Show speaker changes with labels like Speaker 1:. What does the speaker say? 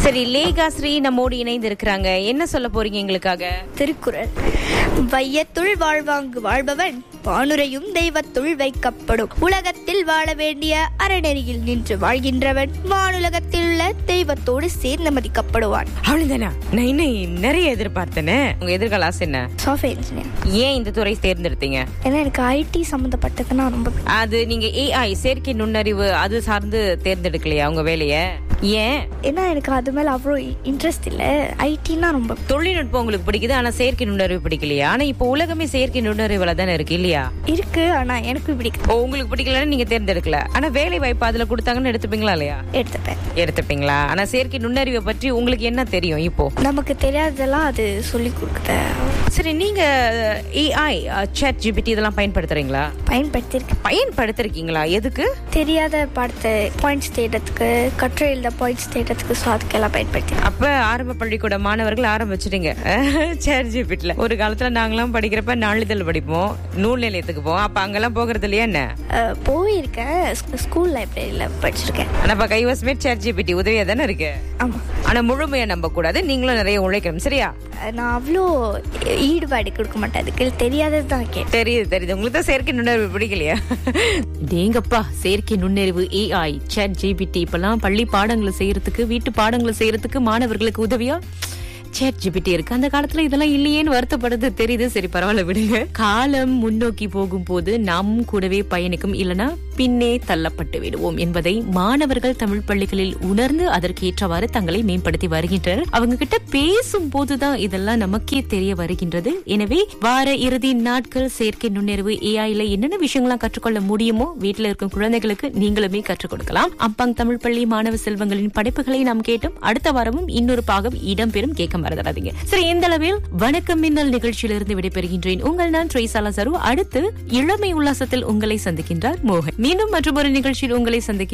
Speaker 1: சரி, லேகாஸ்ரீ நம்மோடு இணைந்து இருக்கிறாங்க. என்ன சொல்ல போறீங்க எங்களுக்காக?
Speaker 2: திருக்குறள். வையத்துள் வாழ்வாங்கு வாழ்பவன் வானுரையும் தெய்வத்துள் வைக்கப்படும். உலகத்தில் வாழ வேண்டிய அறநெறியில் நின்று வாழ்கின்றவன் வானுலகத்தில் உள்ள தெய்வத்தோடு சேர்ந்து மதிக்கப்படுவான்.
Speaker 1: அவ்வளவுதானா? நான் இன்னும் நிறைய எதிர்பார்த்தேனே. உங்க எதிர்கால ஆசை என்ன?
Speaker 2: Software engineer.
Speaker 1: ஏன் இந்த துறை தேர்ந்தெடுத்தீங்க?
Speaker 2: ஏன்னா எனக்கு ஐடி சம்பந்தப்பட்டதுன்னா ரொம்ப பிடிக்கும்.
Speaker 1: அது நீங்க ஏஐ செயற்கை நுண்ணறிவு அது சார்ந்து தேர்ந்தெடுக்கலையா உங்க வேலைய? ஏன்?
Speaker 2: ஏன்னா எனக்கு அது மேல அவ்வளோ இன்ட்ரெஸ்ட் இல்ல. ஐடினா ரொம்ப
Speaker 1: தொழில்நுட்பம் உங்களுக்கு பிடிக்குது, ஆனா செயற்கை நுண்ணறிவு பிடிக்கலையா? ஆனா இப்போ உலகமே செயற்கை நுண்ணறிவுல தானே இருக்கு இல்லையா?
Speaker 2: இருக்கு, ஆனா எனக்கு பிடிக்கும்.
Speaker 1: உங்களுக்கு பிடிக்கலன்னு நீங்க தேர்ந்தெடுக்கல. ஆனா வேலை வாய்ப்பு அதுல கொடுத்தாங்கன்னு எடுத்துப்பீங்களா இல்லையா? எடுத்துப்பீங்களா? ஆனா செயற்கை நுண்ணறிவை பற்றி உங்களுக்கு என்ன தெரியும் இப்போ?
Speaker 2: நமக்கு தெரியாததெல்லாம் அது சொல்லி கொடுக்குது.
Speaker 1: சரி, நீங்க ஏஐ சாட் ஜிபிடி இதெல்லாம் பயன்படுத்துறீங்களா? பயன்படுத்திருக்கீங்களா? எதுக்கு?
Speaker 2: தெரியாத பாடத்தை பாயிண்ட்ஸ் தேடுறதுக்கு, கற்று எழுத பாயிண்ட்ஸ் தேடுறதுக்கு, அதுக்கெல்லாம் பயன்படுத்தி.
Speaker 1: அப்ப ஆரம்ப பள்ளிக்கூட மாணவர்கள் ஆரம்பிச்சிட்டீங்க சாட் ஜிபிடில. ஒரு காலத்துல நாங்கெல்லாம் படிக்கிறப்ப நாளிதழ் படிப்போம், நூல் நிலையத்துக்கு போவோம். அப்ப அங்கெல்லாம் போகிறது இல்லையா என்ன?
Speaker 2: போயிருக்கேன், ஸ்கூல் லைப்ரரியில படிச்சிருக்கேன்.
Speaker 1: ஆனா இப்ப கைவசமே சாட் ஜிபிடி உதவியா தானே இருக்கு.
Speaker 2: ஆமா,
Speaker 1: ஆனா முழுமையா நம்ப கூடாது, நீங்களும் நிறைய உழைக்கணும். சரியா?
Speaker 2: நான் அவ்வளோ ஈடுபாடு கொடுக்க மாட்டேன், அதுக்கு தெரியாதது தான் கேட்டேன்.
Speaker 1: தெரியுது. உங்களுக்கு தான் செயற்கை நுண்ணறிவு பிடிக்கலையா? டேங்கப்பா, செயற்கை நுண்ணறிவு ஏஐ சாட் ஜிபிடி இப்பெல்லாம் பள்ளி பாடங்களை செய்யறதுக்கு, வீட்டு பாடங்களை செய்யறதுக்கு மாணவர்களுக்கு உதவியா சாட் ஜிபிடி இருக்கு. அந்த காலத்துல இதெல்லாம் இல்லையேன்னு வருத்தப்படுது. தெரியுது. சரி, பரவாயில்ல, விடுங்க. காலம் முன்னோக்கி போகும் போது நாம் கூடவே பயணிக்கும், இல்லனா பின்னே தள்ளப்பட்டு விடுவோம் என்பதை மாணவர்கள் தமிழ் பள்ளிகளில் உணர்ந்து அதற்கேற்றவாறு தங்களை மேம்படுத்தி வருகின்றனர். அவங்க கிட்ட பேசும் போதுதான் இதெல்லாம் நமக்கே தெரிய வருகின்றது. எனவே வார இறுதி நாட்கள் செயற்கை நுண்ணறிவு ஏஐல என்னென்ன விஷயங்கள்லாம் கற்றுக்கொள்ள முடியுமோ வீட்டுல இருக்கும் குழந்தைகளுக்கு நீங்களுமே கற்றுக் கொடுக்கலாம். அம்பாங் தமிழ் பள்ளி மாணவ செல்வங்களின் படைப்புகளை நாம் கேட்டோம். அடுத்த வாரமும் இன்னொரு பாகம் இடம்பெறும், கேட்க மறந்துடாதீங்க. சரி, இந்த அளவில் வணக்கம் மின்னல் நிகழ்ச்சியிலிருந்து விடைபெறுகின்றேன். உங்கள் நான் ட்ரேசாலா சரு. அடுத்து இளமை உல்லாசத்தில் உங்களை சந்திக்கின்றார் மோகன். மீண்டும் மற்றொரு நிகழ்ச்சியில் உங்களை சந்திக்கின்றேன்.